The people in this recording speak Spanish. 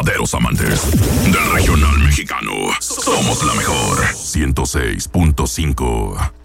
verdaderos amantes del regional mexicano. Somos la mejor 106.5.